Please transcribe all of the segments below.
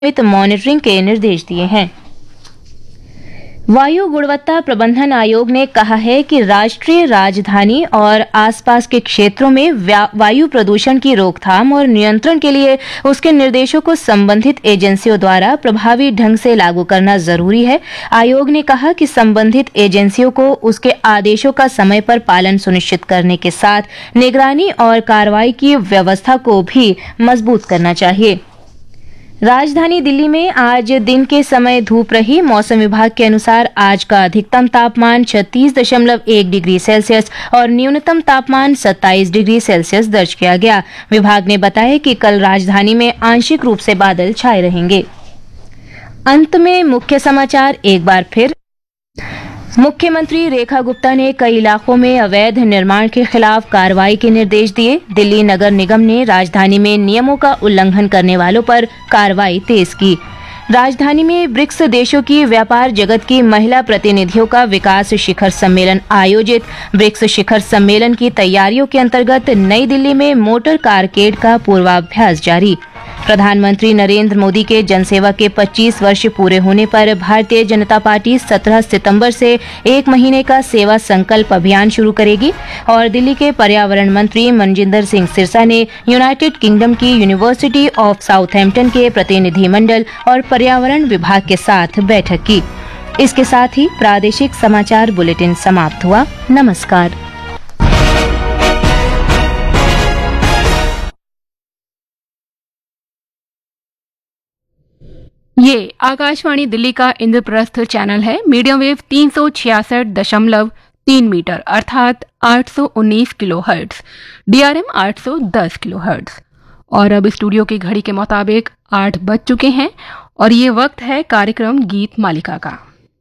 Monitoring के निर्देश दिए हैं। वायु गुणवत्ता प्रबंधन आयोग ने कहा है कि राष्ट्रीय राजधानी और आसपास के क्षेत्रों में वायु प्रदूषण की रोकथाम और नियंत्रण के लिए उसके निर्देशों को संबंधित एजेंसियों द्वारा प्रभावी ढंग से लागू करना जरूरी है। आयोग ने कहा कि संबंधित एजेंसियों को उसके आदेशों का समय पर पालन सुनिश्चित करने के साथ निगरानी और कार्रवाई की व्यवस्था को भी मजबूत करना चाहिए। राजधानी दिल्ली में आज दिन के समय धूप रही। मौसम विभाग के अनुसार आज का अधिकतम तापमान 36.1 डिग्री सेल्सियस और न्यूनतम तापमान 27 डिग्री सेल्सियस दर्ज किया गया। विभाग ने बताया कि कल राजधानी में आंशिक रूप से बादल छाए रहेंगे। अंत में मुख्य समाचार एक बार फिर। मुख्यमंत्री रेखा गुप्ता ने कई इलाकों में अवैध निर्माण के खिलाफ कार्रवाई के निर्देश दिए। दिल्ली नगर निगम ने राजधानी में नियमों का उल्लंघन करने वालों पर कार्रवाई तेज की। राजधानी में ब्रिक्स देशों की व्यापार जगत की महिला प्रतिनिधियों का विकास शिखर सम्मेलन आयोजित। ब्रिक्स शिखर सम्मेलन की तैयारियों के अंतर्गत नई दिल्ली में मोटर कारकेड का पूर्वाभ्यास जारी। प्रधानमंत्री नरेंद्र मोदी के जनसेवा के 25 वर्ष पूरे होने पर भारतीय जनता पार्टी 17 सितंबर से 1 महीने का सेवा संकल्प अभियान शुरू करेगी। और दिल्ली के पर्यावरण मंत्री मनजिंदर सिंह सिरसा ने यूनाइटेड किंगडम की यूनिवर्सिटी ऑफ साउथहैम्पटन के प्रतिनिधिमंडल और पर्यावरण विभाग के साथ बैठक की। इसके साथ ही प्रादेशिक समाचार बुलेटिन समाप्त हुआ। नमस्कार। ये आकाशवाणी दिल्ली का इंद्रप्रस्थ चैनल है। मीडियम वेव 366.3 मीटर अर्थात 819 किलोहर्ट्ज, DRM 810 किलोहर्ट्ज। और अब स्टूडियो की घड़ी के मुताबिक 8 बज चुके हैं और ये वक्त है कार्यक्रम गीत मालिका का।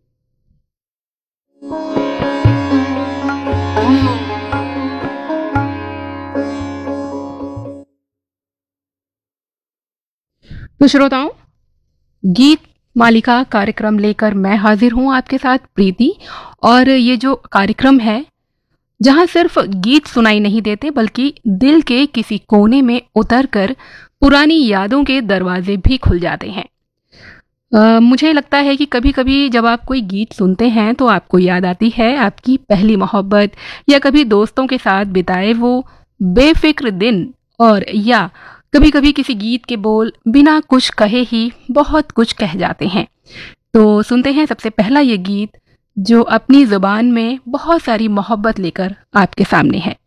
तो श्रोताओं, गीत मालिका कार्यक्रम लेकर मैं हाजिर हूं आपके साथ प्रीति। और ये जो कार्यक्रम है जहां सिर्फ गीत सुनाई नहीं देते बल्कि दिल के किसी कोने में उतरकर पुरानी यादों के दरवाजे भी खुल जाते हैं। मुझे लगता है कि कभी कभी जब आप कोई गीत सुनते हैं तो आपको याद आती है आपकी पहली मोहब्बत या कभी दोस्तों के साथ बिताए वो बेफिक्र दिन, और या कभी कभी किसी गीत के बोल बिना कुछ कहे ही बहुत कुछ कह जाते हैं। तो सुनते हैं सबसे पहला ये गीत जो अपनी जुबान में बहुत सारी मोहब्बत लेकर आपके सामने है।